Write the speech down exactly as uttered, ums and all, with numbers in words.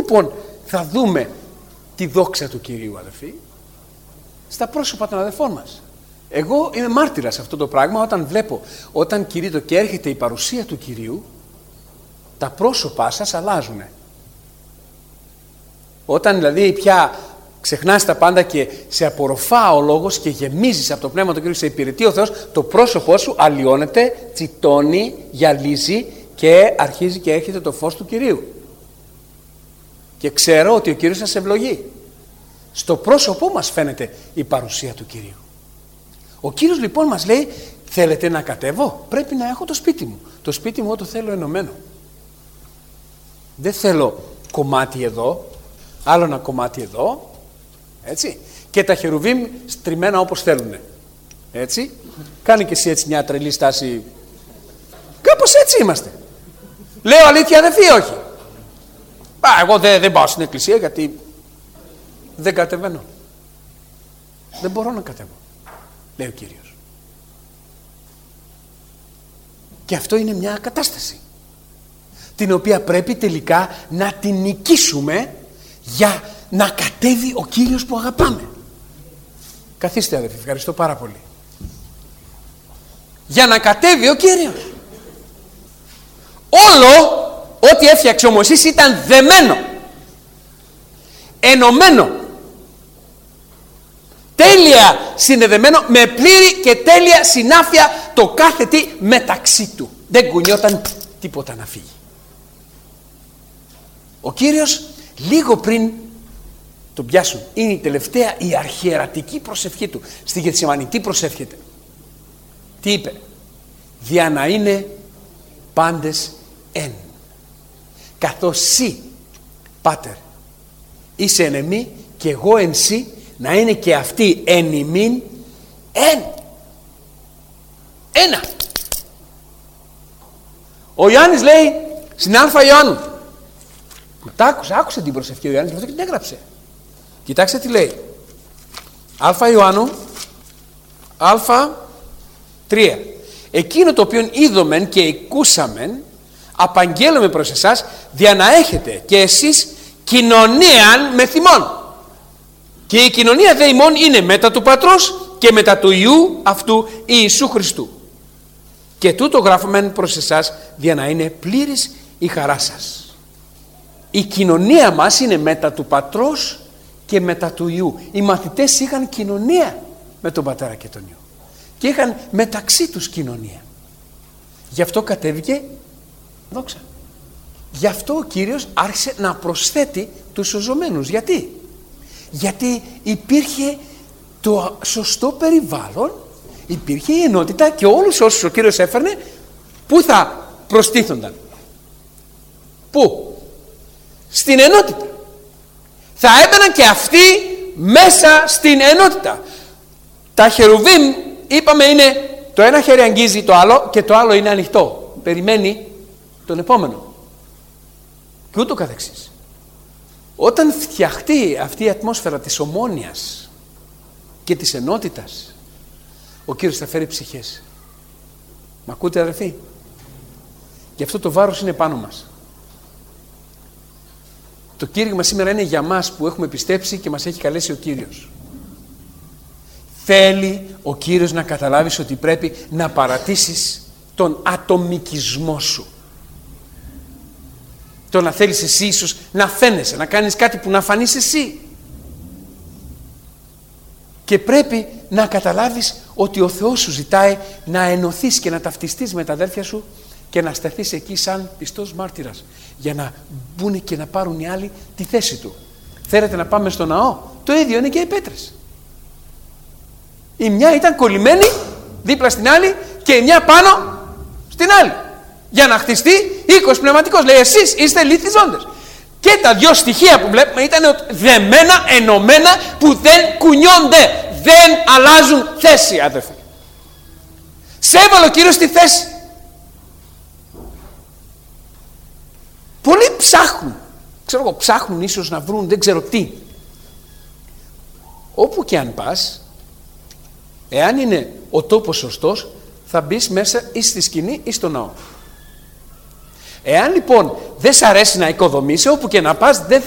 λοιπόν θα δούμε τη δόξα του Κυρίου, αδελφοί, στα πρόσωπα των αδελφών μας. Εγώ είμαι μάρτυρας σε αυτό το πράγμα όταν βλέπω, όταν κηρύττω και έρχεται η παρουσία του Κυρίου, τα πρόσωπά σας αλλάζουν. Όταν δηλαδή πια ξεχνάς τα πάντα και σε απορροφά ο λόγος και γεμίζεις από το Πνεύμα του Κυρίου, σε υπηρετεί ο Θεός, το πρόσωπό σου αλλοιώνεται, τσιτώνει, γυαλίζει και αρχίζει και έρχεται το φως του Κυρίου. Και ξέρω ότι ο Κύριος σας ευλογεί. Στο πρόσωπό μας φαίνεται η παρουσία του Κυρίου. Ο Κύριος λοιπόν μας λέει, θέλετε να κατέβω? Πρέπει να έχω το σπίτι μου. Το σπίτι μου το θέλω ενωμένο. Δεν θέλω κομμάτι εδώ, άλλο ένα κομμάτι εδώ, έτσι, και τα χερουβίμ στριμμένα όπως θέλουν, έτσι. Κάνει και εσύ έτσι μια τρελή στάση. Κάπως έτσι είμαστε. Λέω αλήθεια, αδελφοί, όχι? Α, εγώ δεν, δεν πάω στην εκκλησία γιατί δεν κατεβαίνω. Δεν μπορώ να κατέβω, λέει ο Κύριος. Και αυτό είναι μια κατάσταση την οποία πρέπει τελικά να την νικήσουμε για να κατέβει ο Κύριος που αγαπάμε. Καθίστε, αδελφοί, ευχαριστώ πάρα πολύ. Για να κατέβει ο Κύριος. Όλο ό,τι έφτιαξε ο Μωυσής ήταν δεμένο, ενωμένο, τέλεια συνδεδεμένο, με πλήρη και τέλεια συνάφεια το κάθε τι μεταξύ του. Δεν κουνιόταν τίποτα να φύγει. Ο Κύριος λίγο πριν τον πιάσουν, είναι η τελευταία, η αρχιερατική προσευχή του στη Γεθσιμανή. Τι προσεύχεται? Τι είπε? Δια να είναι πάντες εν, καθώς σύ, Πάτερ, είσαι εν εμή και εγώ εν σύ, να είναι και αυτοί εν ημίν εν. Ένα. Ο Ιωάννης λέει στην Α Ιωάννου, που τ' άκουσε, άκουσε την προσευχή ο Ιωάννης, γι' αυτό και την έγραψε. Κοιτάξτε τι λέει. Α Ιωάννου, Α τρία. Εκείνο το οποίο είδομεν και εκούσαμεν, απαγγέλουμε προς εσάς, δια να έχετε και εσείς κοινωνίαν με θυμών. Και η κοινωνία δε ημών είναι μετά του Πατρός και μετά του Υιού αυτού Ιησού Χριστού. Και τούτο γράφομεν προς εσάς, δια να είναι πλήρης η χαρά σας. Η κοινωνία μας είναι μετά του Πατρός και μετά του Υιού. Οι μαθητές είχαν κοινωνία με τον Πατέρα και τον Υιό και είχαν μεταξύ τους κοινωνία. Γι' αυτό κατέβηκε δόξα. Γι' αυτό ο Κύριος άρχισε να προσθέτει τους σωζωμένους. Γιατί? Γιατί υπήρχε το σωστό περιβάλλον, υπήρχε η ενότητα και όλους όσους ο Κύριος έφερνε, πού θα προστίθονταν? Πού? Στην ενότητα. Θα έμπαιναν και αυτοί μέσα στην ενότητα. Τα χερουβίμ, είπαμε, είναι το ένα χέρι αγγίζει το άλλο και το άλλο είναι ανοιχτό, περιμένει τον επόμενο και ούτω καθεξής. Όταν φτιαχτεί αυτή η ατμόσφαιρα της ομόνοιας και της ενότητας, ο Κύριος θα φέρει ψυχές. Μ' ακούτε, αδερφοί? Γι' αυτό το βάρος είναι πάνω μας. Το κήρυγμα σήμερα είναι για μας που έχουμε πιστέψει και μας έχει καλέσει ο Κύριος. Θέλει ο Κύριος να καταλάβεις ότι πρέπει να παρατήσεις τον ατομικισμό σου. Το να θέλεις εσύ ίσως να φαίνεσαι, να κάνεις κάτι που να φανείς εσύ. Και πρέπει να καταλάβεις ότι ο Θεός σου ζητάει να ενωθείς και να ταυτιστείς με τα αδέρφια σου και να σταθείς εκεί σαν πιστός μάρτυρας, για να μπουν και να πάρουν οι άλλοι τη θέση του. Θέλετε να πάμε στο ναό? Το ίδιο είναι και οι πέτρες. Η μια ήταν κολλημένη δίπλα στην άλλη και η μια πάνω στην άλλη, για να χτιστεί οίκος πνευματικός. Λέει, εσείς είστε λιθιζόντες. Και τα δυο στοιχεία που βλέπουμε ήταν δεμένα, ενωμένα, που δεν κουνιόνται, δεν αλλάζουν θέση, αδερφοί. Σε έβαλε ο Κύριος στη θέση. Πολλοί ψάχνουν, ξέρω εγώ, ψάχνουν ίσως να βρουν δεν ξέρω τι. Όπου και αν πας, εάν είναι ο τόπος σωστός, θα μπεις μέσα ή στη σκηνή ή στο ναό. Εάν λοιπόν δεν σ' αρέσει να οικοδομήσει, όπου και να πας δεν